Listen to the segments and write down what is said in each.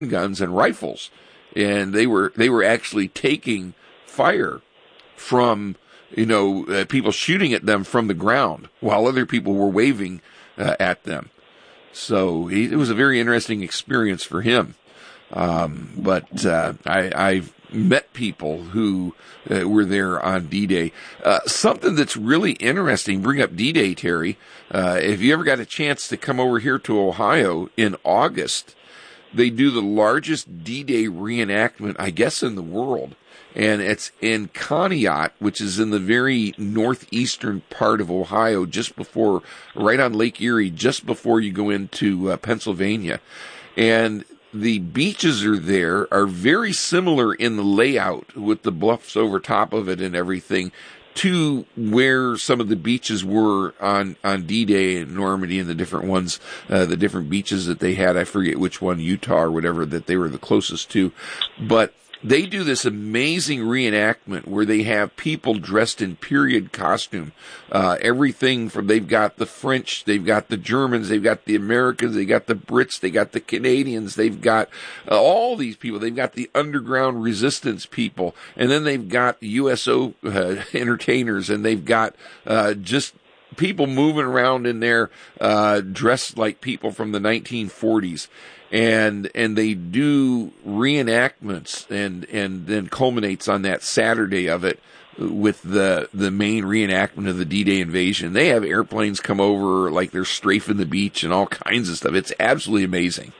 guns and rifles, and they were actually taking fire from people shooting at them from the ground while other people were waving at them. So it was a very interesting experience for him. But I've met people who were there on D-Day. Something that's really interesting, bring up D-Day, Terry. If you ever got a chance to come over here to Ohio in August, they do the largest D-Day reenactment, I guess, in the world. And it's in Conneaut, which is in the very northeastern part of Ohio, right on Lake Erie, just before you go into Pennsylvania. And the beaches are very similar in the layout, with the bluffs over top of it and everything, to where some of the beaches were on D-Day in Normandy, and the different ones, the different beaches that they had. I forget which one, Utah or whatever, that they were the closest to. But they do this amazing reenactment where they have people dressed in period costume. Everything from, they've got the French, they've got the Germans, they've got the Americans, they got the Brits, they got the Canadians, they've got all these people. They've got the underground resistance people, and then they've got USO entertainers, and they've got just people moving around in there dressed like people from the 1940s. And they do reenactments, and then culminates on that Saturday of it with the main reenactment of the D-Day invasion. They have airplanes come over like they're strafing the beach and all kinds of stuff. It's absolutely amazing.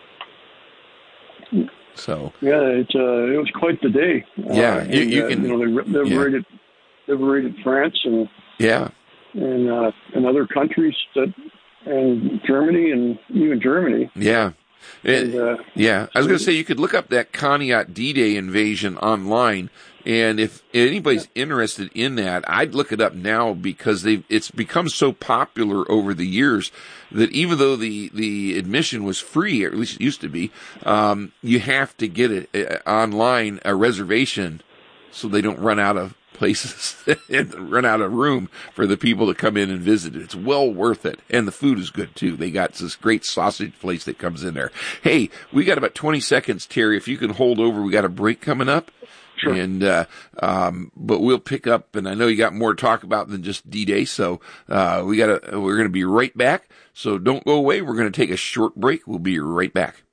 So yeah, it was quite the day. Yeah, you can. They liberated France and other countries, and Germany, and even Germany. Yeah. I was going to say, you could look up that Conneaut D-Day invasion online, and if anybody's interested in that, I'd look it up now, because it's become so popular over the years that even though the admission was free, or at least it used to be, you have to get it online, a reservation, so they don't run out of places and run out of room for the people to come in and visit it. It's well worth it. And the food is good too. They got this great sausage place that comes in there. Hey, we got about 20 seconds, Terry. If you can hold over, we got a break coming up. Sure. And, but we'll pick up, and I know you got more to talk about than just D-Day. So, we're going to be right back. So don't go away. We're going to take a short break. We'll be right back.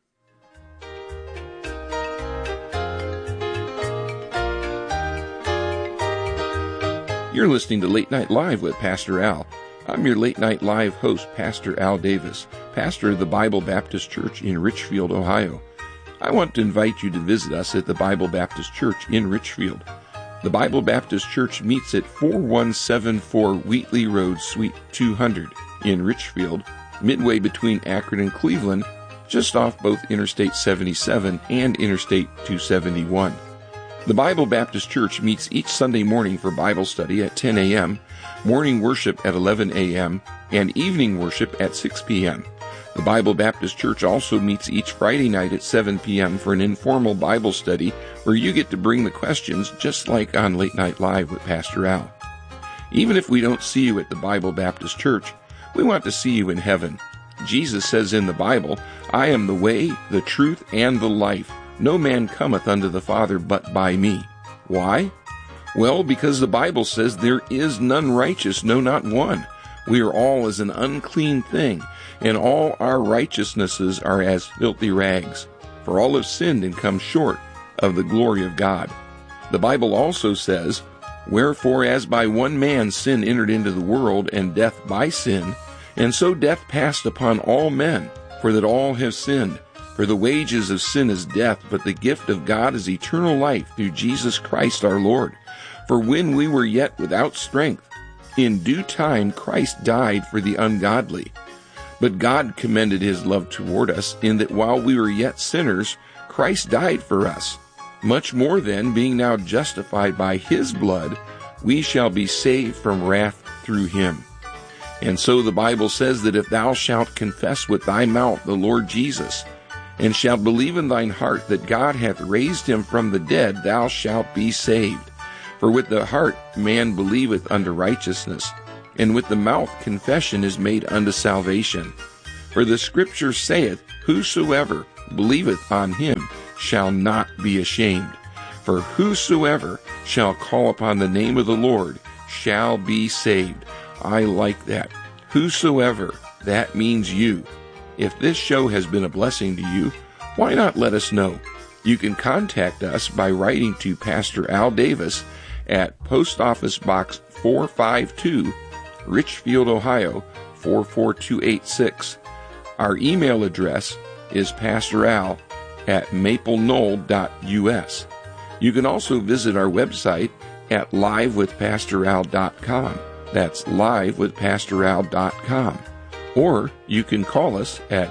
You're listening to Late Night Live with Pastor Al. I'm your Late Night Live host, Pastor Al Davis, pastor of the Bible Baptist Church in Richfield, Ohio. I want to invite you to visit us at the Bible Baptist Church in Richfield. The Bible Baptist Church meets at 4174 Wheatley Road, Suite 200 in Richfield, midway between Akron and Cleveland, just off both Interstate 77 and Interstate 271. The Bible Baptist Church meets each Sunday morning for Bible study at 10 a.m., morning worship at 11 a.m., and evening worship at 6 p.m. The Bible Baptist Church also meets each Friday night at 7 p.m. for an informal Bible study where you get to bring the questions, just like on Late Night Live with Pastor Al. Even if we don't see you at the Bible Baptist Church, we want to see you in heaven. Jesus says in the Bible, "I am the way, the truth, and the life. No man cometh unto the Father but by me." Why? Well, because the Bible says there is none righteous, no, not one. We are all as an unclean thing, and all our righteousnesses are as filthy rags. For all have sinned and come short of the glory of God. The Bible also says, "Wherefore as by one man sin entered into the world, and death by sin, and so death passed upon all men, for that all have sinned. For the wages of sin is death, but the gift of God is eternal life through Jesus Christ our Lord. For when we were yet without strength, in due time Christ died for the ungodly. But God commended his love toward us, in that while we were yet sinners, Christ died for us. Much more then, being now justified by his blood, we shall be saved from wrath through him. And so the Bible says that if thou shalt confess with thy mouth the Lord Jesus, and shalt believe in thine heart that God hath raised him from the dead, thou shalt be saved. For with the heart man believeth unto righteousness, and with the mouth confession is made unto salvation. For the Scripture saith, Whosoever believeth on him shall not be ashamed. For whosoever shall call upon the name of the Lord shall be saved. I like that. Whosoever, that means you. If this show has been a blessing to you, why not let us know? You can contact us by writing to Pastor Al Davis at Post Office Box 452, Richfield, Ohio 44286. Our email address is pastoral@mapleknoll.us. You can also visit our website at livewithpastoral.com. That's livewithpastoral.com. Or you can call us at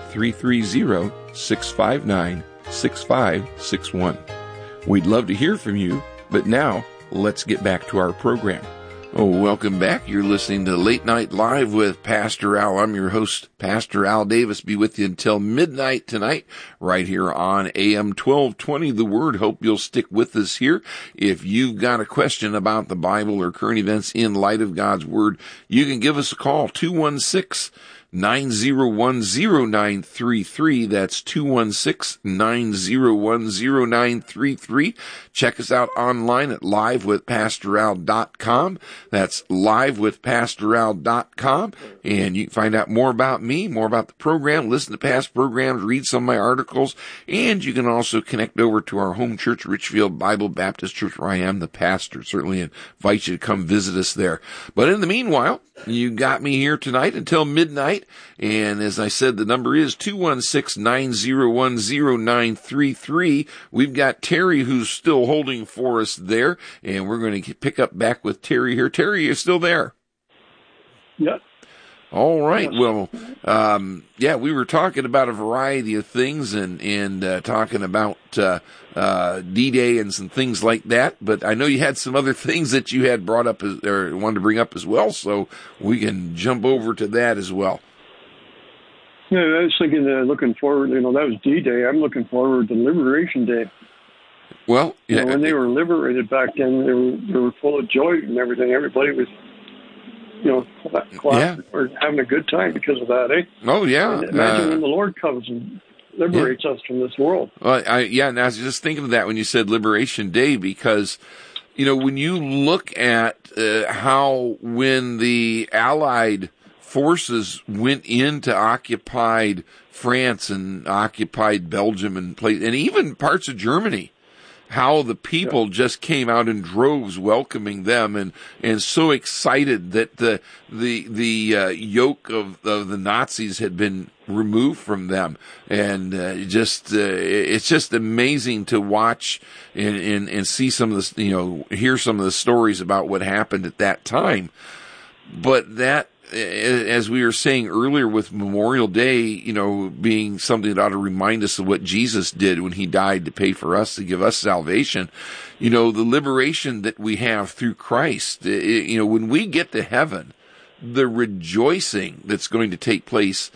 330-659-6561. We'd love to hear from you, but now let's get back to our program. Oh, welcome back. You're listening to Late Night Live with Pastor Al. I'm your host, Pastor Al Davis. Be with you until midnight tonight, right here on AM 1220, The Word. Hope you'll stick with us here. If you've got a question about the Bible or current events in light of God's Word, you can give us a call, 216-901-0933. That's 216-901-0933. Check us out online at livewithpastoral.com. That's livewithpastoral.com. And you can find out more about me, more about the program, listen to past programs, read some of my articles, and you can also connect over to our home church, Richfield Bible Baptist Church, where I am the pastor. Certainly invite you to come visit us there. But in the meanwhile, you got me here tonight until midnight. And as I said, the number is 216-901-0933. We've got Terry who's still holding for us there, and we're going to pick up back with Terry here. Terry, you're still there? Yep. All right. Well, we were talking about a variety of things and talking about D-Day and some things like that. But I know you had some other things that you had brought up or wanted to bring up as well, so we can jump over to that as well. Yeah, I was thinking, looking forward, that was D-Day. I'm looking forward to Liberation Day. Well, yeah. When they were liberated back then, they were full of joy and everything. Everybody was, clapping or having a good time because of that, eh? Oh, yeah. And imagine when the Lord comes and liberates us from this world. Well, and I was just thinking of that when you said Liberation Day, because, when you look at how when the Allied forces went into occupied France and occupied Belgium and even parts of Germany, how the people just came out in droves welcoming them and so excited that the yoke of the Nazis had been removed from them. And it's just amazing to watch and see some of the, hear some of the stories about what happened at that time. But that, as we were saying earlier with Memorial Day, being something that ought to remind us of what Jesus did when he died to pay for us, to give us salvation, the liberation that we have through Christ, when we get to heaven, the rejoicing that's going to take place,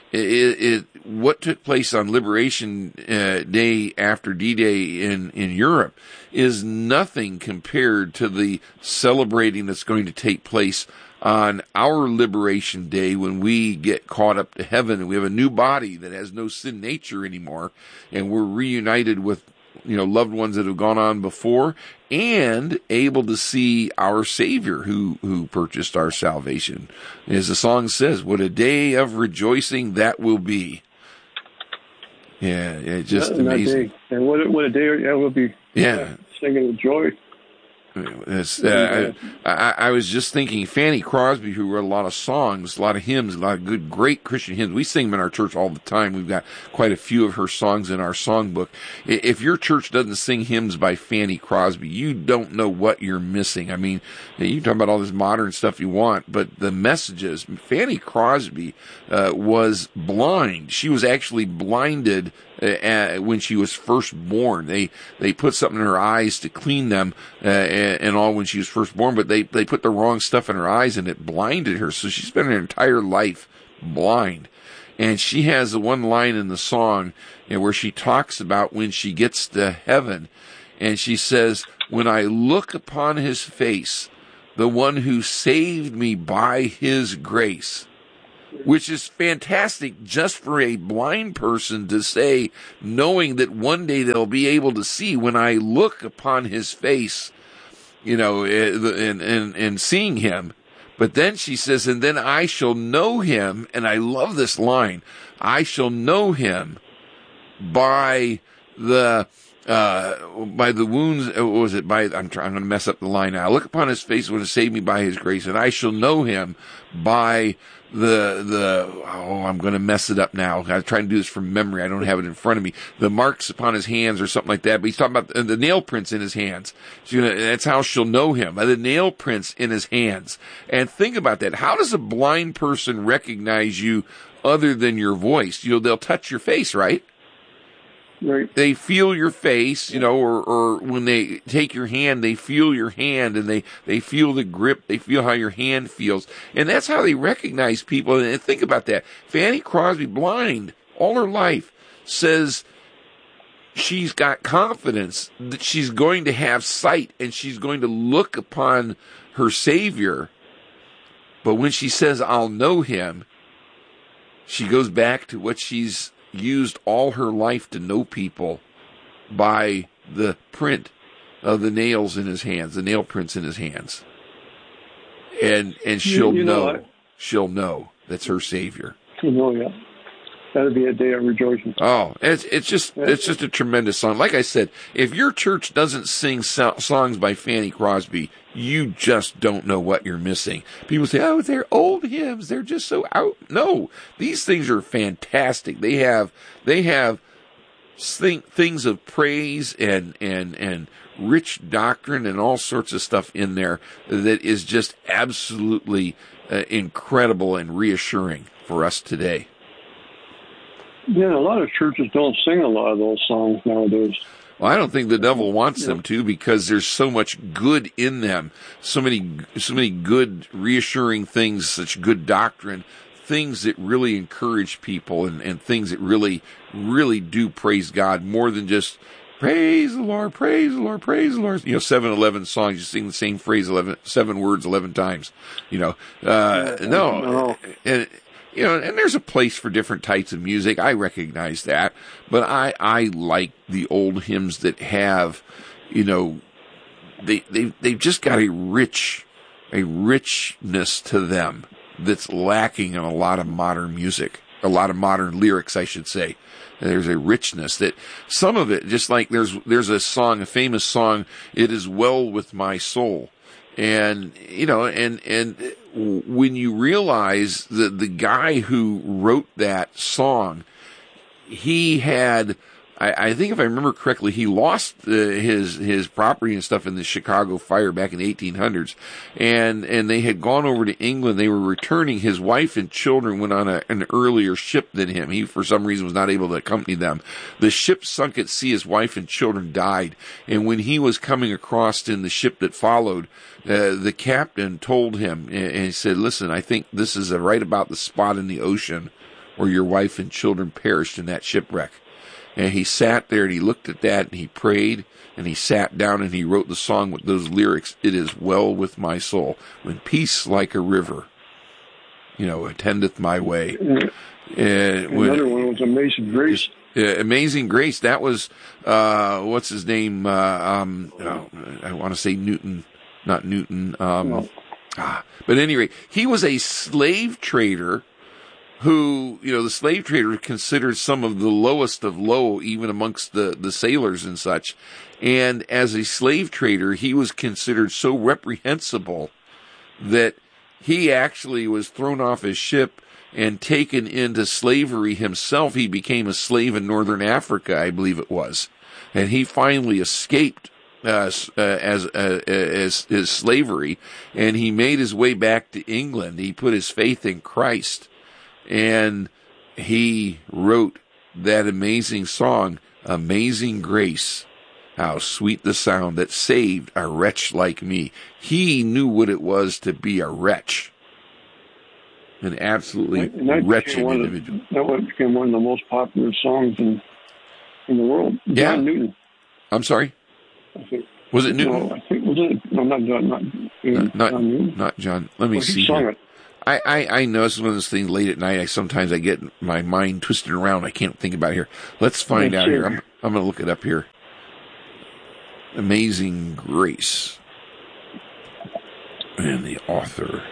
what took place on Liberation Day after D-Day in Europe is nothing compared to the celebrating that's going to take place on our Liberation Day when we get caught up to heaven and we have a new body that has no sin nature anymore, and we're reunited with loved ones that have gone on before and able to see our Savior who purchased our salvation. As the song says, what a day of rejoicing that will be. Yeah, it's just amazing. Day. And what a day that will be. Yeah. Singing with joy. I was just thinking, Fanny Crosby, who wrote a lot of songs, a lot of hymns, a lot of good, great Christian hymns. We sing them in our church all the time. We've got quite a few of her songs in our songbook. If your church doesn't sing hymns by Fanny Crosby, you don't know what you're missing. I mean, you can talk about all this modern stuff you want, but the messages, Fanny Crosby was blind. She was actually blinded when she was first born. They put something in her eyes to clean them and all when she was first born, but they put the wrong stuff in her eyes and it blinded her. So she spent her entire life blind. And she has the one line in the song where she talks about when she gets to heaven, and she says, when I look upon his face, the one who saved me by his grace, which is fantastic just for a blind person to say, knowing that one day they'll be able to see when I look upon his face, and seeing him. But then she says, and then I shall know him, and I love this line, I shall know him by the wounds, I'm going to mess up the line now. Look upon his face when he saved me by his grace, and I shall know him by I'm going to mess it up now. I'm trying to do this from memory. I don't have it in front of me. The marks upon his hands or something like that. But he's talking about the nail prints in his hands. That's how she'll know him, by the nail prints in his hands. And think about that. How does a blind person recognize you other than your voice? They'll touch your face, right? Right. They feel your face, or when they take your hand, they feel your hand, and they feel the grip, they feel how your hand feels. And that's how they recognize people. And think about that. Fanny Crosby, blind all her life, says she's got confidence that she's going to have sight and she's going to look upon her Savior. But when she says, I'll know him, she goes back to what she's used all her life to know people, by the print of the nails in his hands, the nail prints in his hands. And she'll she'll know that's her Savior. Yeah. That'll be a day of rejoicing. Oh, it's just a tremendous song. Like I said, if your church doesn't sing songs by Fanny Crosby, you just don't know what you're missing. People say, oh, they're old hymns. They're just so out. No, these things are fantastic. They have things of praise and rich doctrine and all sorts of stuff in there that is just absolutely incredible and reassuring for us today. Yeah, a lot of churches don't sing a lot of those songs nowadays. Well, I don't think the devil wants them to, because there's so much good in them, so many good, reassuring things, such good doctrine, things that really encourage people, and things that really, really do praise God more than just praise the Lord, praise the Lord, praise the Lord. 7-11 songs, you sing the same phrase 7 words 11 times. No. And there's a place for different types of music. I recognize that. But I like the old hymns that have, they've just got a richness to them that's lacking in a lot of modern music, a lot of modern lyrics, I should say. There's a richness that some of it, just like there's a song, a famous song, It Is Well With My Soul. And when you realize that the guy who wrote that song, he had, I think if I remember correctly, he lost his property and stuff in the Chicago fire back in the 1800s, and they had gone over to England. They were returning. His wife and children went on an earlier ship than him. He, for some reason, was not able to accompany them. The ship sunk at sea. His wife and children died, and when he was coming across in the ship that followed, the captain told him, and he said, listen, I think this is right about the spot in the ocean where your wife and children perished in that shipwreck. And he sat there and he looked at that and he prayed and he sat down and he wrote the song with those lyrics, It Is Well With My Soul, when peace like a river, attendeth my way. Another one was Amazing Grace. Amazing Grace. That was, what's his name? I want to say Newton, not Newton. But at any rate, he was a slave trader who, the slave trader considered some of the lowest of low, even amongst the sailors and such. And as a slave trader, he was considered so reprehensible that he actually was thrown off his ship and taken into slavery himself. He became a slave in northern Africa, I believe it was. And he finally escaped as his slavery, and he made his way back to England. He put his faith in Christ. And he wrote that amazing song, Amazing Grace, how sweet the sound that saved a wretch like me. He knew what it was to be a wretch, an absolutely wretched individual. That became one of the most popular songs in the world. John Newton. I'm sorry? Was it Newton? No, I think, was it? No, not John. Not Newton. Not John. Let me see. He sung it. I know this is one of those things late at night. Sometimes I get my mind twisted around. I can't think about it here. Let's find out here. I'm going to look it up here. Amazing Grace. And the author.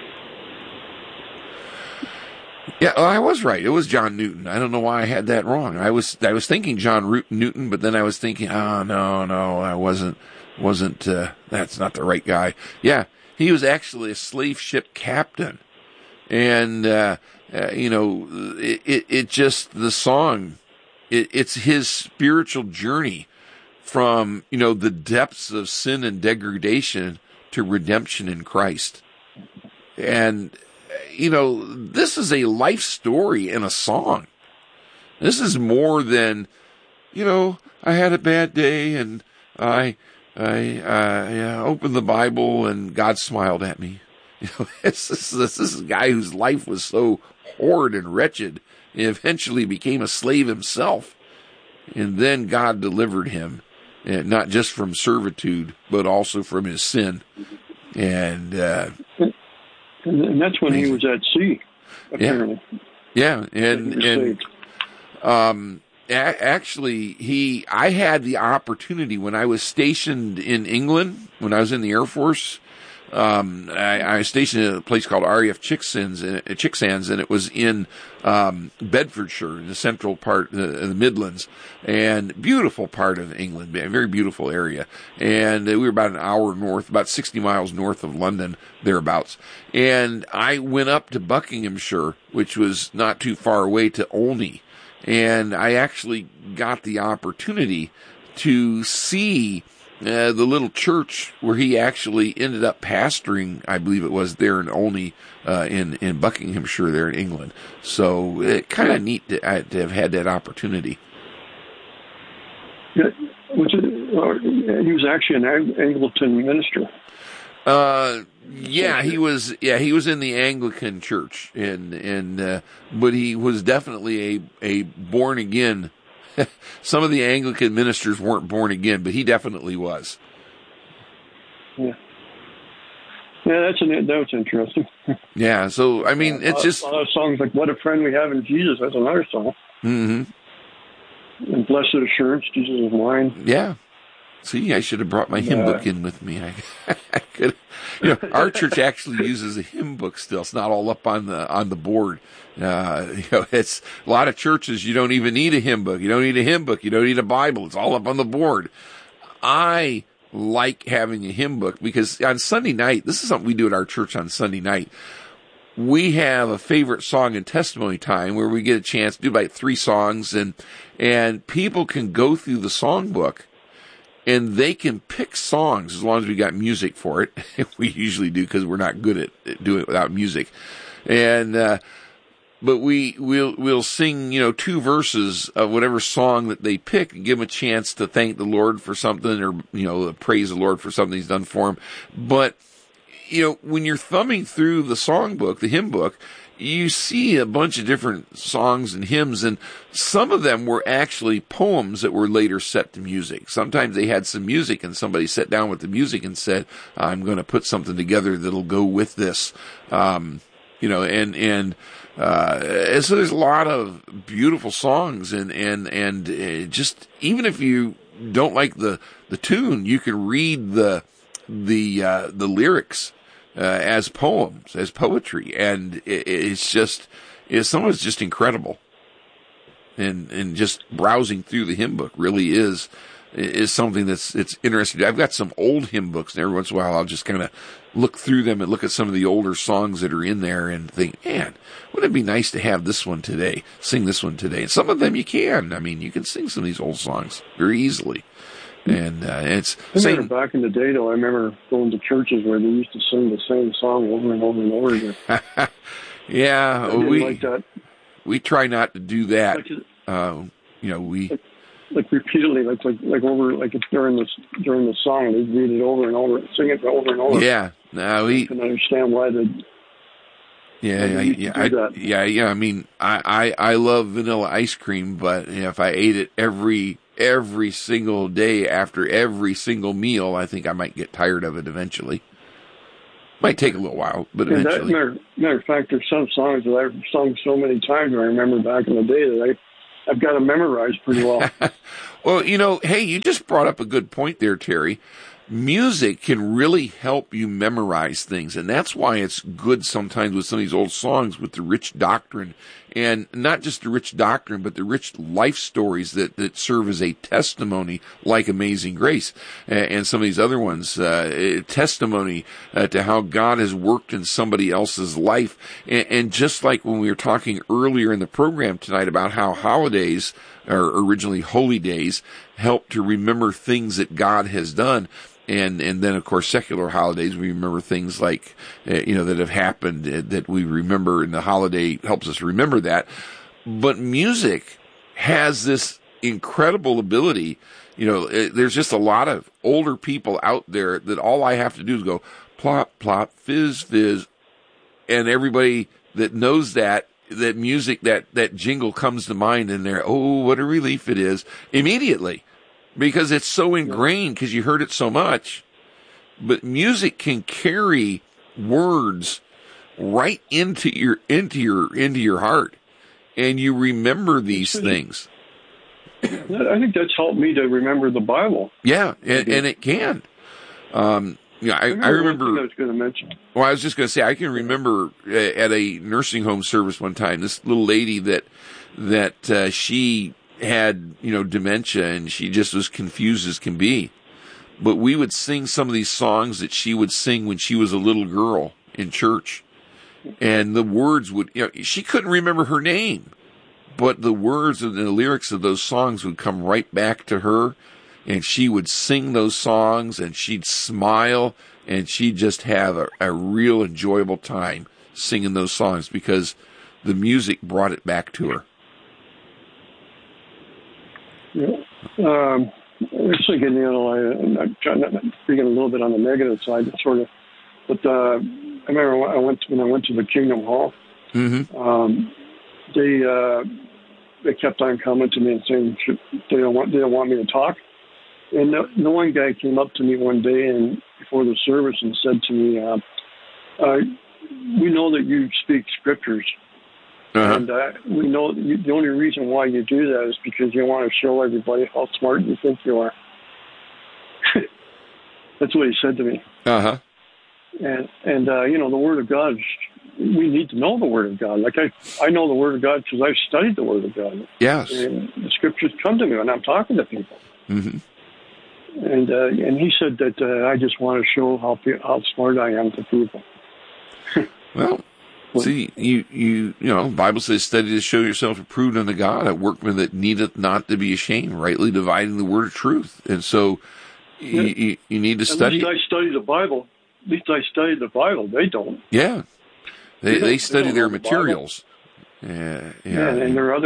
Yeah, well, I was right. It was John Newton. I don't know why I had that wrong. I was thinking John Newton, but then I was thinking, oh, no, I wasn't, that's not the right guy. Yeah, he was actually a slave ship captain. And, it just, the song, it's his spiritual journey from, the depths of sin and degradation to redemption in Christ. And, this is a life story in a song. This is more than, I had a bad day and I opened the Bible and God smiled at me. This is a guy whose life was so horrid and wretched. He eventually became a slave himself. And then God delivered him, not just from servitude, but also from his sin. And that's when he was at sea, apparently. Yeah. Actually, I had the opportunity when I was stationed in England, when I was in the Air Force. I was stationed at a place called RAF Chicksands, and it was in Bedfordshire, in the central part of the Midlands, and beautiful part of England, a very beautiful area. And we were about an hour north, about 60 miles north of London, thereabouts. And I went up to Buckinghamshire, which was not too far away, to Olney. And I actually got the opportunity to see the little church where he actually ended up pastoring, I believe it was, there in Olney, in Buckinghamshire, there in England. So it kind of neat to have had that opportunity. Yeah, he was actually an Anglican minister. He was in the Anglican church, but he was definitely a born again. Some of the Anglican ministers weren't born again, but he definitely was. Yeah. Yeah, that was interesting. Yeah, so, I mean, it's just... A lot of songs like What a Friend We Have in Jesus, that's another song. Mm-hmm. And Blessed Assurance, Jesus is Mine. Yeah. See, I should have brought my hymn book in with me. I could, our church actually uses a hymn book still. It's not all up on the board. It's a lot of churches. You don't even need a hymn book. You don't need a hymn book. You don't need a Bible. It's all up on the board. I like having a hymn book because on Sunday night, this is something we do at our church on Sunday night. We have a favorite song and testimony time where we get a chance to do about 3 songs and people can go through the songbook. And they can pick songs as long as we got music for it. We usually do because we're not good at doing it without music. And, but we'll sing, 2 verses of whatever song that they pick and give them a chance to thank the Lord for something or, praise the Lord for something he's done for them. But, when you're thumbing through the songbook, the hymn book, you see a bunch of different songs and hymns, and some of them were actually poems that were later set to music. Sometimes they had some music, and somebody sat down with the music and said, I'm going to put something together that'll go with this. So there's a lot of beautiful songs, and just, even if you don't like the tune, you can read the lyrics as poems, as poetry, and it's just incredible. And just browsing through the hymn book really is something it's interesting. I've got some old hymn books, and every once in a while I'll just kind of look through them and look at some of the older songs that are in there and think, man, wouldn't it be nice to have this one today, sing this one today? And some of them you can. I mean, you can sing some of these old songs very easily. And it's back in the day, though. I remember going to churches where they used to sing the same song over and over and over again. Yeah, we try not to do that. Like repeatedly, like over, like during the song, they read it over and over, sing it over and over. Yeah, no, I can understand why they. I mean, I love vanilla ice cream, but if I ate it every single day after every single meal, I think I might get tired of it eventually. Might take a little while, but And eventually. matter of fact, there's some songs that I've sung so many times I remember back in the day that I've got them memorized pretty well. Well, hey, you just brought up a good point there, Terry. Music can really help you memorize things, and that's why it's good sometimes with some of these old songs with the rich doctrine, and not just the rich doctrine, but the rich life stories that serve as a testimony, like Amazing Grace, and some of these other ones, testimony to how God has worked in somebody else's life. And just like when we were talking earlier in the program tonight about how holidays, or originally holy days, help to remember things that God has done. And then, of course, secular holidays, we remember things like, that have happened that we remember, and the holiday helps us remember that. But music has this incredible ability. There's just a lot of older people out there that all I have to do is go plop, plop, fizz, fizz. And everybody that knows that music, that jingle comes to mind, and they're, oh, what a relief it is immediately. Because it's so ingrained, because you heard it so much. But music can carry words right into your heart, and you remember these things. I think that's helped me to remember the Bible. Yeah, and it can. I remember. I was going to mention. Well, I was just going to say, I can remember at a nursing home service one time, this little lady that she had, dementia, and she just was confused as can be. But we would sing some of these songs that she would sing when she was a little girl in church. And the words would, she couldn't remember her name, but the words and the lyrics of those songs would come right back to her. And she would sing those songs, and she'd smile, and she'd just have a real enjoyable time singing those songs because the music brought it back to her. Yeah. I was thinking, I'm trying to speaking a little bit on the negative side, sort of. But I remember when I went to the Kingdom Hall. Mm-hmm. They kept on coming to me and saying they don't want me to talk. And the one guy came up to me one day and before the service and said to me, "We know that you speak scriptures." Uh-huh. And we know the only reason why you do that is because you want to show everybody how smart you think you are. That's what he said to me. Uh-huh. And the Word of God, we need to know the Word of God. Like I know the Word of God because I've studied the Word of God. Yes. And the Scriptures come to me when I'm talking to people. Mm-hmm. And he said that I just want to show how smart I am to people. Well, see, the Bible says, study to show yourself approved unto God, a workman that needeth not to be ashamed, rightly dividing the word of truth. And so you need to study. At least I study the Bible. At least I study the Bible. They don't. Yeah. They study their the materials. Yeah. And their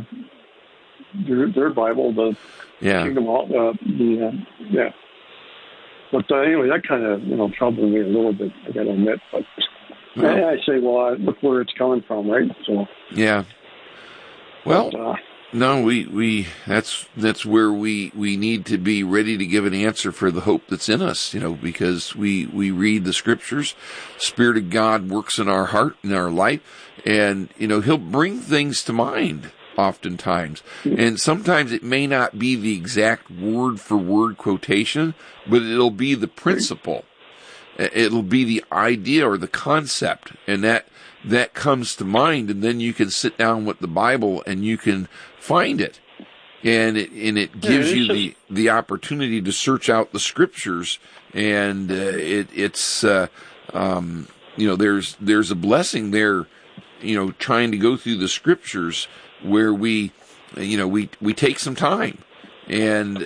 Bible, the Kingdom Hall, yeah. But anyway, that kind of troubled me a little bit, I got to admit. But I say, well, look where it's coming from, right? So yeah. Well, no, we that's where we need to be ready to give an answer for the hope that's in us, because we read the scriptures, Spirit of God works in our heart, in our life, and He'll bring things to mind oftentimes. And sometimes it may not be the exact word for word quotation, but it'll be the principle. It'll be the idea or the concept, and that comes to mind, and then you can sit down with the Bible and you can find it, and it gives you the opportunity to search out the scriptures, and there's a blessing there, trying to go through the scriptures where we take some time, and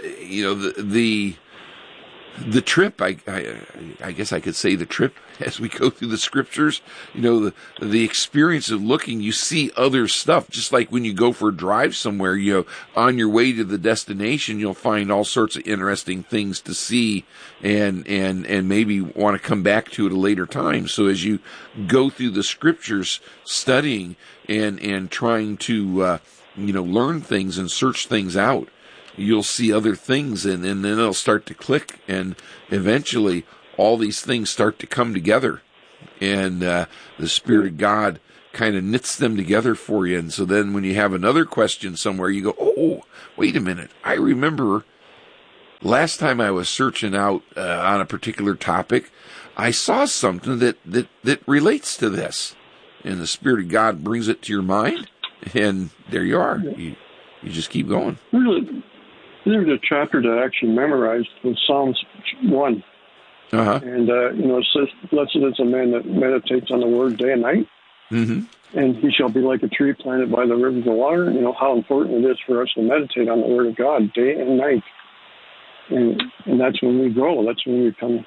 the trip, I guess I could say the trip as we go through the scriptures, the experience of looking, you see other stuff, just like when you go for a drive somewhere, on your way to the destination, you'll find all sorts of interesting things to see and maybe want to come back to at a later time. So as you go through the scriptures, studying and trying to, learn things and search things out, you'll see other things, and then it'll start to click, and eventually all these things start to come together. And the Spirit of God kind of knits them together for you. And so then when you have another question somewhere, you go, oh, wait a minute. I remember last time I was searching out on a particular topic, I saw something that relates to this. And the Spirit of God brings it to your mind, and there you are. You just keep going. There's a chapter that I actually memorized with Psalms 1. Uh-huh. And, it says, blessed is a man that meditates on the word day and night. Mm-hmm. And he shall be like a tree planted by the rivers of water. You know, how important it is for us to meditate on the word of God day and night. And that's when we grow. That's when we come.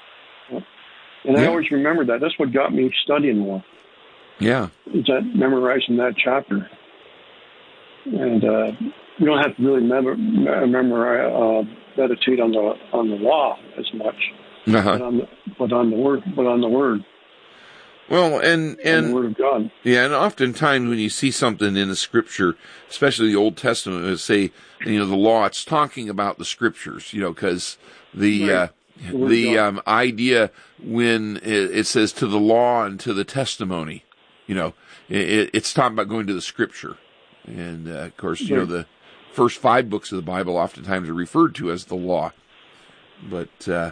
And I always remember that. That's what got me studying more. Yeah. Is that memorizing that chapter. And you don't have to really memorize, meditate on the law as much. Uh-huh. But on the word. Well, and the word of God. Yeah, and oftentimes when you see something in the Scripture, especially the Old Testament, it say, the law, it's talking about the Scriptures, because the idea when it says to the law and to the testimony, it's talking about going to the Scripture, and of course, the first 5 books of the Bible oftentimes are referred to as the law. But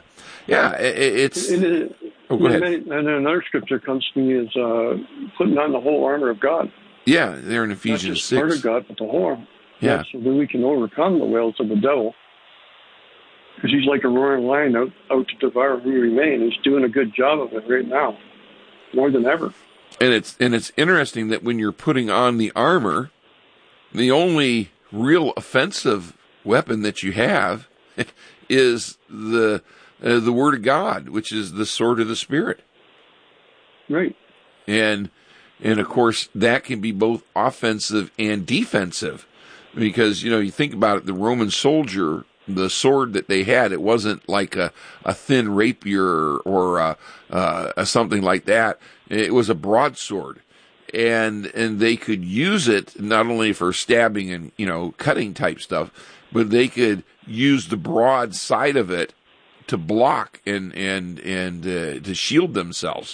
it's. Go ahead. And then another scripture comes to me is putting on the whole armor of God. Yeah, there in Ephesians 6. Not just part of God, but the whole armor. Yeah. So that we can overcome the wiles of the devil. Because he's like a roaring lion out to devour who remain. He's doing a good job of it right now, more than ever. And it's interesting that when you're putting on the armor, the only real offensive weapon that you have is the Word of God, which is the sword of the Spirit. Right. And of course, that can be both offensive and defensive. Because, you think about it, the Roman soldier, the sword that they had, it wasn't like a thin rapier or a something like that. It was a broadsword. And they could use it not only for stabbing and, cutting type stuff, but they could use the broad side of it to block and to shield themselves.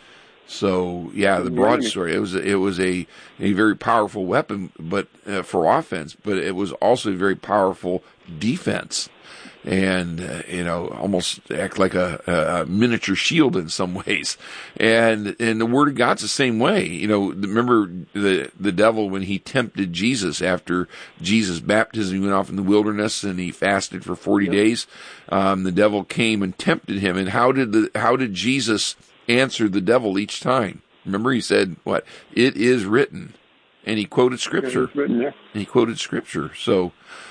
So the broadsword, it was a very powerful weapon, but for offense, but it was also a very powerful defense, and almost act like a miniature shield in some ways. And the Word of God's the same way. Remember the devil when he tempted Jesus after Jesus' baptism, he went off in the wilderness and he fasted for 40 days. The devil came and tempted him. And how did Jesus answer the devil each time? Remember, he said, "What? It is written," and he quoted Scripture. It is written, yeah. And he quoted Scripture. So,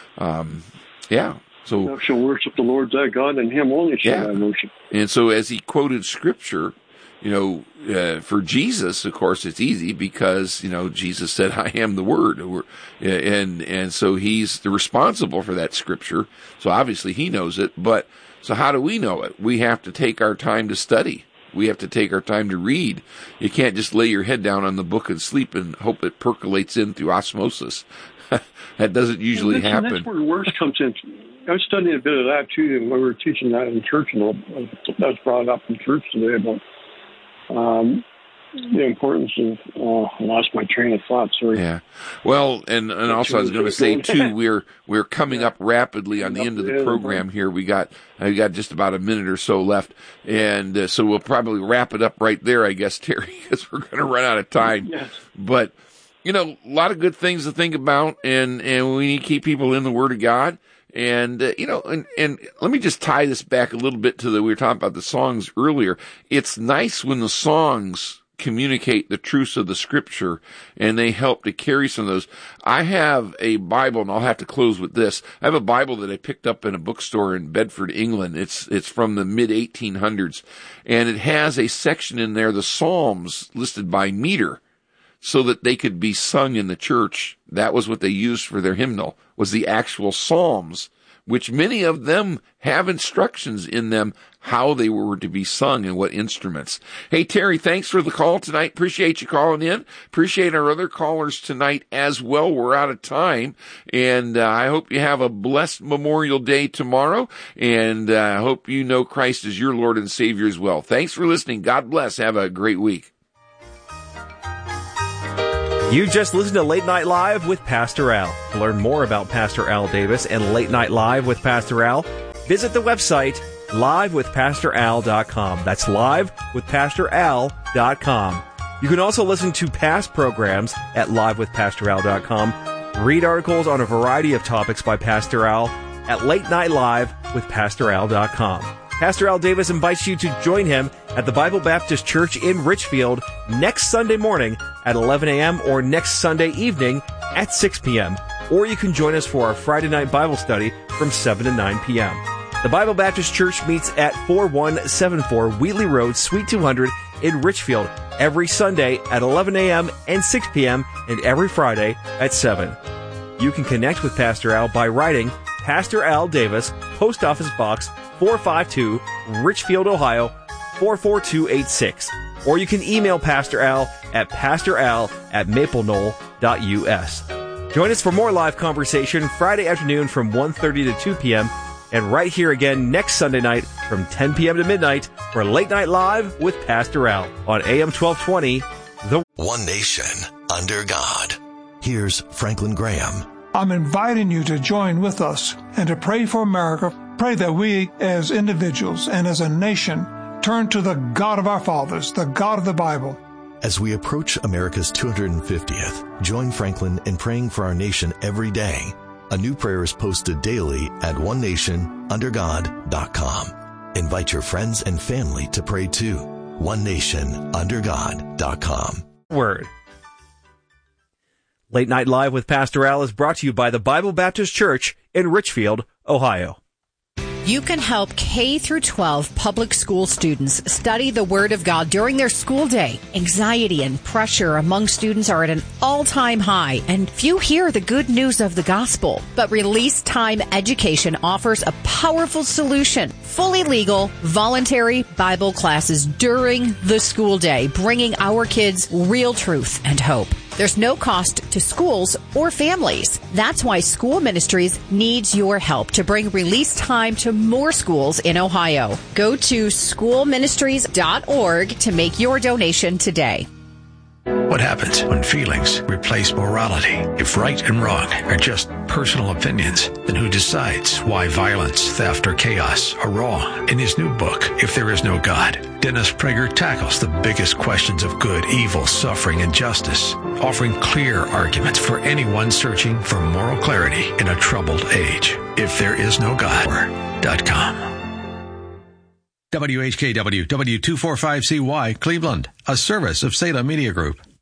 So thou shalt worship the Lord thy God, and Him only shall I worship. And so, as he quoted Scripture, for Jesus, of course, it's easy because Jesus said, "I am the Word," and so he's responsible for that Scripture. So obviously, he knows it. But so, how do we know it? We have to take our time to study. We have to take our time to read. You can't just lay your head down on the book and sleep and hope it percolates in through osmosis. That doesn't usually happen. That's where the words comes in. I was studying a bit of that too, and we were teaching that in church, and that was brought up in church today about the importance of. I lost my train of thought. Sorry. Yeah. Well, and also I was going to say too, we're coming up rapidly on the end of the program here. I got just about a minute or so left, and so we'll probably wrap it up right there, I guess, Terry, because we're going to run out of time. Yes. But a lot of good things to think about, and we need to keep people in the Word of God. And, and let me just tie this back a little bit to we were talking about the songs earlier. It's nice when the songs communicate the truths of the Scripture and they help to carry some of those. I have a Bible, and I'll have to close with this. I have a Bible that I picked up in a bookstore in Bedford, England. It's from the mid 1800s, and it has a section in there, the Psalms listed by meter, so that they could be sung in the church. That was what they used for their hymnal, was the actual Psalms which many of them have instructions in them how they were to be sung and what instruments. Hey, Terry, thanks for the call tonight. Appreciate you calling in. Appreciate our other callers tonight as well. We're out of time, and I hope you have a blessed Memorial Day tomorrow, and I hope you know Christ as your Lord and Savior as well. Thanks for listening. God bless. Have a great week. You just listened to Late Night Live with Pastor Al. To learn more about Pastor Al Davis and Late Night Live with Pastor Al, visit the website livewithpastoral.com. That's livewithpastoral.com. You can also listen to past programs at livewithpastoral.com. Read articles on a variety of topics by Pastor Al at Late Night Live with pastoral.com. Pastor Al Davis invites you to join him at the Bible Baptist Church in Richfield next Sunday morning at 11 a.m. or next Sunday evening at 6 p.m. Or you can join us for our Friday night Bible study from 7 to 9 p.m. The Bible Baptist Church meets at 4174 Wheatley Road, Suite 200 in Richfield every Sunday at 11 a.m. and 6 p.m. and every Friday at 7. You can connect with Pastor Al by writing Pastor Al Davis, Post Office Box 452, Richfield, Ohio, 44286. Or you can email Pastor Al at pastoral@mapleknoll.us. Join us for more live conversation Friday afternoon from 1:30 to 2 p.m. and right here again next Sunday night from 10 p.m. to midnight for Late Night Live with Pastor Al on AM 1220. One Nation Under God. Here's Franklin Graham. I'm inviting you to join with us and to pray for America. Pray that we as individuals and as a nation turn to the God of our fathers, the God of the Bible. As we approach America's 250th, join Franklin in praying for our nation every day. A new prayer is posted daily at onenationundergod.com. Invite your friends and family to pray too. onenationundergod.com. Word. Late Night Live with Pastor Al is brought to you by the Bible Baptist Church in Richfield, Ohio. You can help K through 12 public school students study the Word of God during their school day. Anxiety and pressure among students are at an all-time high, and few hear the good news of the gospel. But Release Time Education offers a powerful solution. Fully legal, voluntary Bible classes during the school day, bringing our kids real truth and hope. There's no cost to schools or families. That's why School Ministries needs your help to bring Release Time to more schools in Ohio. Go to schoolministries.org to make your donation today. What happens when feelings replace morality? If right and wrong are just personal opinions, then who decides why violence, theft, or chaos are wrong? In his new book, If There Is No God, Dennis Prager tackles the biggest questions of good, evil, suffering, and justice, offering clear arguments for anyone searching for moral clarity in a troubled age. If There Is No God.com. WHKW, W245CY, Cleveland, a service of Salem Media Group.